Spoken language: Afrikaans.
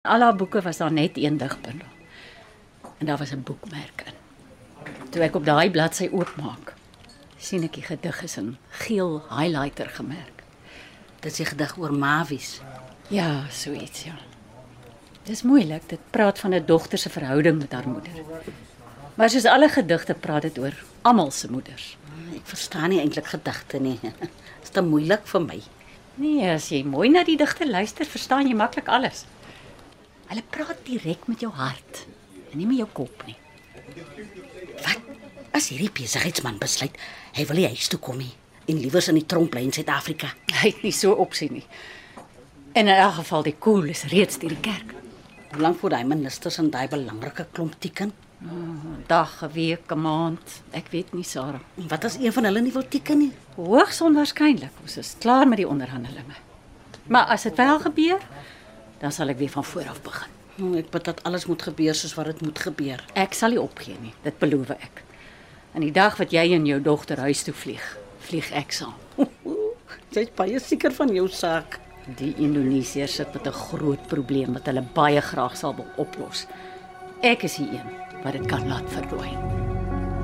Al haar boeke was daar net een digbundel. En daar was 'n boekmerk in. Toe ek op daai bladsy oopmaak, sien ek die gedig is in geel highlighter gemerk. Dit is 'n gedig oor Mavies. Ja, so iets, ja. Dis moeilik, dit praat van 'n dogter se verhouding met haar moeder. Maar soos alle gedigte praat dit oor almal se moeders. Ek verstaan nie eintlik gedigte nie. Dit is te moeilik vir my. Nee, as jy mooi na die digte luister, verstaan jy maklik alles. Hulle praat direk met jou hart en nie met jou kop nie. Wat as hierdie besigheidsman besluit hy wil nie huis toe kom nie en liewers in die tronk bly in Suid-Afrika? Hy het nie so opsien nie. En in elk geval die koel is reeds deur die kerk. Hoe lank voor daai ministers en daai belangrike klomp teken? Dag, 'n week, 'n maand, ek weet nie, Sarah. En wat as een van hulle nie wil teken nie? Hoogs onwaarskynlik, ons is klaar met die onderhandelinge. Maar as dit wel gebeur, dan sal ek weer van voor af begin. Ek bid dat alles moet gebeur soos wat dit moet gebeur. Ek sal nie opgee nie, dit beloof ek. En die dag wat jy en jou dogter huis toe vlieg ek saam. Jy's baie seker van jou saak. Die Indonesiërs sit met 'n groot probleem wat hulle baie graag sal wil oplos. Ek is die een wat dit kan laat verdwyn.